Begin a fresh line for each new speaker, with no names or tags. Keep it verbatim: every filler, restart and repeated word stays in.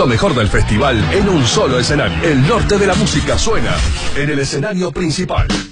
Lo mejor del festival en un solo escenario. El norte de la música suena en el escenario principal.